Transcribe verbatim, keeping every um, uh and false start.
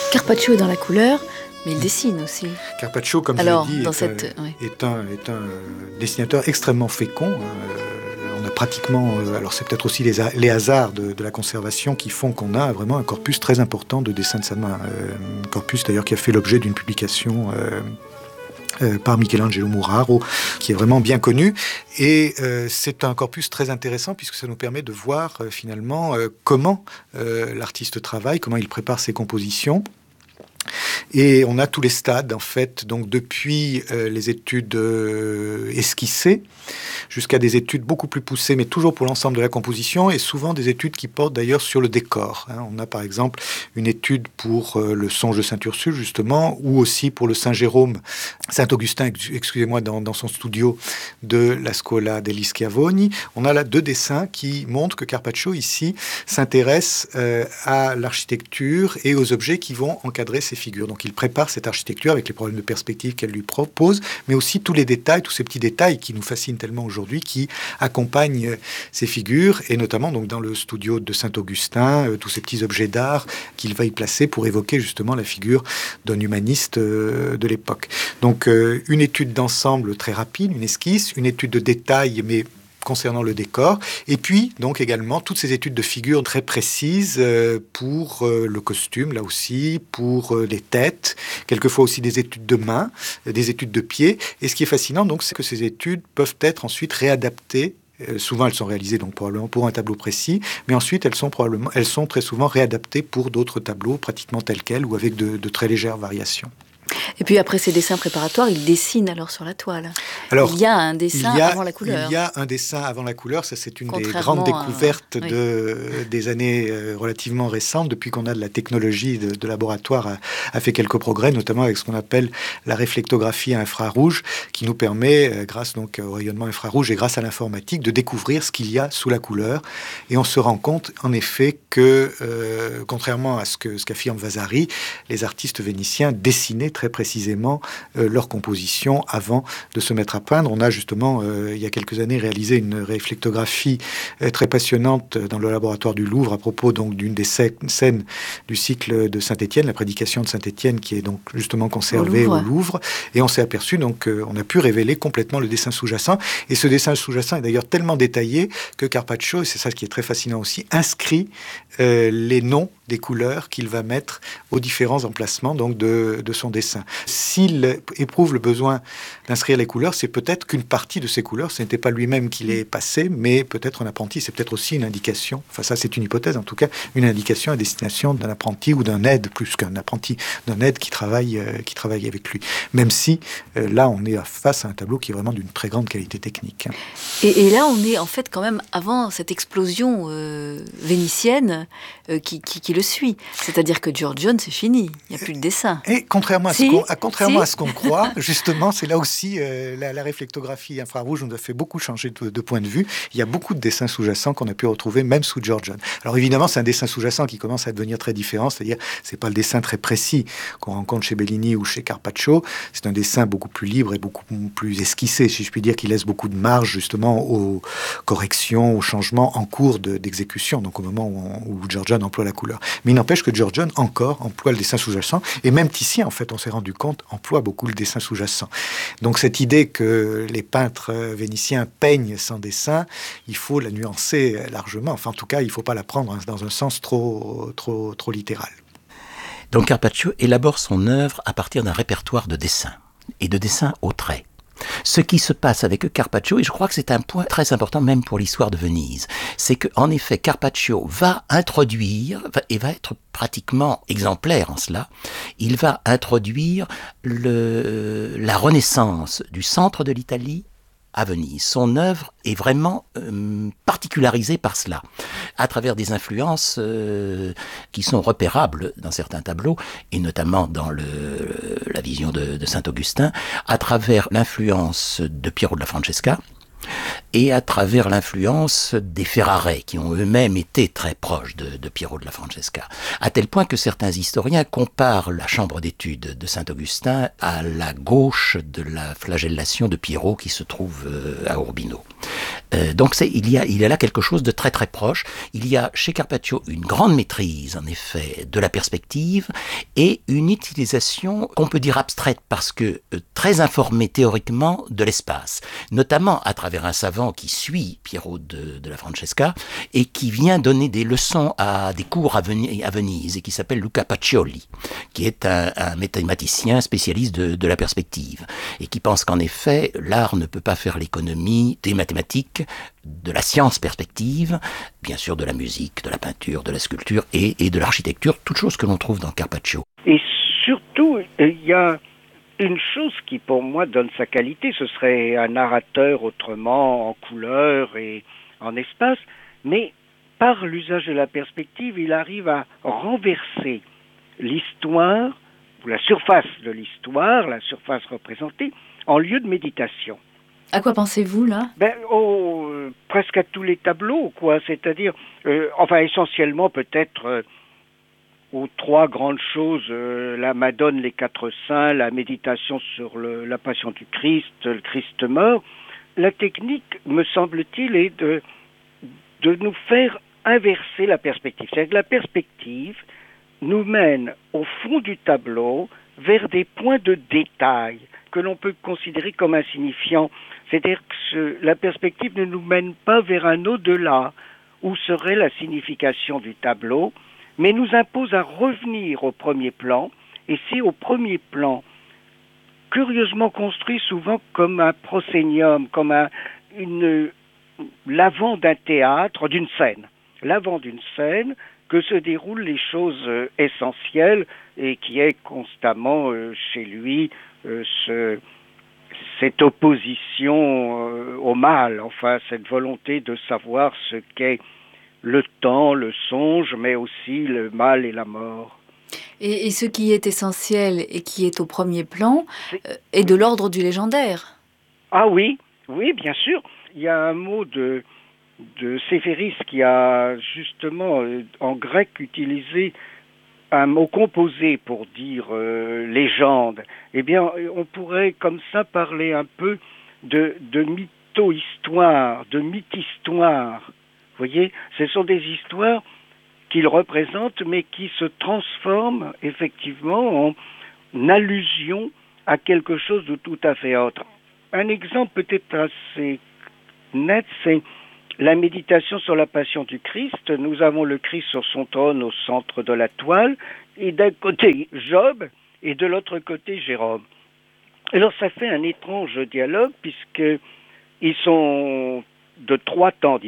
Carpaccio est dans la couleur, mais il dessine aussi. Carpaccio, comme Alors, je l'ai dit, dans est, cette, un, oui. est, un, est un dessinateur extrêmement fécond. Euh, on a pratiquement, euh, alors c'est peut-être aussi les, les hasards de, de la conservation qui font qu'on a vraiment un corpus très important de dessins de sa main. Euh, un corpus d'ailleurs qui a fait l'objet d'une publication euh, euh, par Michelangelo Muraro, qui est vraiment bien connu. Et euh, c'est un corpus très intéressant puisque ça nous permet de voir euh, finalement euh, comment euh, l'artiste travaille, comment il prépare ses compositions. Et on a tous les stades, en fait, donc depuis euh, les études euh, esquissées jusqu'à des études beaucoup plus poussées, mais toujours pour l'ensemble de la composition, et souvent des études qui portent d'ailleurs sur le décor. Hein. On a par exemple une étude pour euh, le songe de Sainte-Ursule, justement, ou aussi pour le Saint-Jérôme, Saint-Augustin, excusez-moi, dans, dans son studio de la Scuola degli Schiavoni. On a là deux dessins qui montrent que Carpaccio, ici, s'intéresse euh, à l'architecture et aux objets qui vont encadrer ces figures. Donc il prépare cette architecture avec les problèmes de perspective qu'elle lui propose, mais aussi tous les détails, tous ces petits détails qui nous fascinent tellement aujourd'hui, qui accompagnent ces figures, et notamment donc dans le studio de Saint-Augustin, euh, tous ces petits objets d'art qu'il va y placer pour évoquer justement la figure d'un humaniste euh, de l'époque. Donc euh, une étude d'ensemble très rapide, une esquisse, une étude de détail, mais concernant le décor, et puis donc également toutes ces études de figures très précises euh, pour euh, le costume, là aussi, pour euh, les têtes, quelquefois aussi des études de mains, euh, des études de pieds. Et ce qui est fascinant, donc, c'est que ces études peuvent être ensuite réadaptées. Euh, souvent, elles sont réalisées donc probablement pour un tableau précis, mais ensuite elles sont probablement, elles sont très souvent réadaptées pour d'autres tableaux, pratiquement tels quels ou avec de, de très légères variations. Et puis après ces dessins préparatoires, il dessine alors sur la toile. Alors, il y a un dessin il y a, avant la couleur. Il y a un dessin avant la couleur, ça c'est une des Contrairement grandes découvertes à... oui. de, des années euh, relativement récentes, depuis qu'on a de la technologie de, de laboratoire a, a fait quelques progrès, notamment avec ce qu'on appelle la réflectographie à infrarouge, qui nous permet, euh, grâce donc au rayonnement infrarouge et grâce à l'informatique, de découvrir ce qu'il y a sous la couleur. Et on se rend compte en effet que, euh, contrairement à ce, que, ce qu'affirme Vasari, les artistes vénitiens dessinaient très précisément euh, leur composition avant de se mettre à peindre. On a justement, euh, il y a quelques années, réalisé une réflectographie euh, très passionnante dans le laboratoire du Louvre à propos donc d'une des scènes du cycle de Saint-Étienne, la prédication de Saint-Étienne, qui est donc justement conservée au Louvre. Au Louvre. Et on s'est aperçu, donc, euh, on a pu révéler complètement le dessin sous-jacent. Et ce dessin sous-jacent est d'ailleurs tellement détaillé que Carpaccio, et c'est ça qui est très fascinant aussi, inscrit euh, les noms des couleurs qu'il va mettre aux différents emplacements donc de, de son dessin. S'il éprouve le besoin d'inscrire les couleurs, c'est peut-être qu'une partie de ces couleurs, ce n'était pas lui-même qui les passait, mais peut-être un apprenti. C'est peut-être aussi une indication, enfin ça c'est une hypothèse en tout cas, une indication à destination d'un apprenti ou d'un aide, plus qu'un apprenti, d'un aide qui travaille, euh, qui travaille avec lui. Même si euh, là on est face à un tableau qui est vraiment d'une très grande qualité technique. Et, et là on est en fait quand même avant cette explosion euh, vénitienne euh, qui, qui, qui le suit. C'est-à-dire que Giorgione, c'est fini. Il n'y a plus de dessin. Et contrairement, si, à, ce qu'on, à, contrairement si. à ce qu'on croit, justement, c'est là aussi euh, la, la réflectographie infrarouge nous a fait beaucoup changer de, de point de vue. Il y a beaucoup de dessins sous-jacents qu'on a pu retrouver même sous Giorgione. Alors évidemment, c'est un dessin sous-jacent qui commence à devenir très différent. C'est-à-dire, c'est pas le dessin très précis qu'on rencontre chez Bellini ou chez Carpaccio. C'est un dessin beaucoup plus libre et beaucoup plus esquissé, si je puis dire, qui laisse beaucoup de marge justement aux corrections, aux changements en cours de, d'exécution. Donc au moment où, on, où Giorgione emploie la couleur. Mais il n'empêche que Giorgione encore emploie le dessin sous-jacent, et même Titien, en fait, on s'est rendu compte, emploie beaucoup le dessin sous-jacent. Donc cette idée que les peintres vénitiens peignent sans dessin, il faut la nuancer largement. Enfin, en tout cas, il ne faut pas la prendre dans un sens trop, trop, trop littéral. Donc Carpaccio élabore son œuvre à partir d'un répertoire de dessins, et de dessins au trait. Ce qui se passe avec Carpaccio, et je crois que c'est un point très important même pour l'histoire de Venise, c'est qu'en effet Carpaccio va introduire, et va être pratiquement exemplaire en cela, il va introduire le, la renaissance du centre de l'Italie à Venise. Son œuvre est vraiment euh, particularisée par cela, à travers des influences euh, qui sont repérables dans certains tableaux, et notamment dans le, la vision de, de Saint-Augustin, à travers l'influence de Piero della Francesca, et à travers l'influence des Ferrare, qui ont eux-mêmes été très proches de, de Piero della Francesca, à tel point que certains historiens comparent la chambre d'études de Saint-Augustin à la gauche de la flagellation de Piero qui se trouve à Urbino. Euh, donc c'est, il, y a, il y a là quelque chose de très très proche. Il y a chez Carpaccio une grande maîtrise, en effet, de la perspective et une utilisation qu'on peut dire abstraite parce que euh, très informée théoriquement de l'espace, notamment à travers un savant qui suit Piero de, de la Francesca et qui vient donner des leçons à des cours à, Ven- à Venise et qui s'appelle Luca Pacioli, qui est un, un mathématicien spécialiste de, de la perspective et qui pense qu'en effet, l'art ne peut pas faire l'économie des mathématiques, de la science perspective, bien sûr de la musique, de la peinture, de la sculpture et, et de l'architecture, toutes choses que l'on trouve dans Carpaccio. Et surtout, il y a une chose qui pour moi donne sa qualité, ce serait un narrateur autrement en couleur et en espace, mais par l'usage de la perspective, il arrive à renverser l'histoire, ou la surface de l'histoire, la surface représentée, en lieu de méditation. À quoi pensez-vous, là ? Ben, oh, euh, presque à tous les tableaux, quoi. C'est-à-dire, euh, enfin, essentiellement peut-être euh, aux trois grandes choses, euh, la Madone, les quatre saints, la méditation sur le, la passion du Christ, le Christ mort. La technique, me semble-t-il, est de, de nous faire inverser la perspective. C'est-à-dire que la perspective nous mène au fond du tableau vers des points de détail que l'on peut considérer comme insignifiants. C'est-à-dire que ce, la perspective ne nous mène pas vers un au-delà où serait la signification du tableau, mais nous impose à revenir au premier plan, et c'est au premier plan, curieusement construit souvent comme un prosénium, comme un, une, l'avant d'un théâtre, d'une scène, l'avant d'une scène, que se déroulent les choses euh, essentielles et qui est constamment euh, chez lui euh, ce, cette opposition euh, au mal, enfin cette volonté de savoir ce qu'est le temps, le songe, mais aussi le mal et la mort. Et, et ce qui est essentiel et qui est au premier plan euh, est de l'ordre du légendaire. Ah oui, oui, bien sûr. Il y a un mot de de Séphéris qui a justement euh, en grec utilisé un mot composé pour dire euh, légende. Eh bien, on pourrait comme ça parler un peu de, de mytho-histoire, de mythe-histoire. Vous voyez, ce sont des histoires qu'il représente, mais qui se transforment effectivement en allusion à quelque chose de tout à fait autre. Un exemple peut-être assez net, c'est la méditation sur la passion du Christ. Nous avons le Christ sur son trône au centre de la toile, et d'un côté Job, et de l'autre côté Jérôme. Alors ça fait un étrange dialogue, puisqu'ils sont de trois temps